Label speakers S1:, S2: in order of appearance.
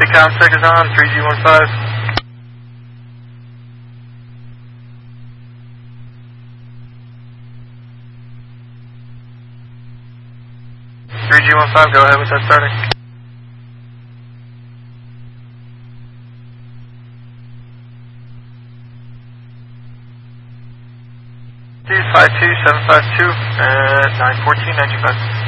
S1: ComSec is on, 3G15. 3G15, go ahead with that starting. 52752 at 914, 95.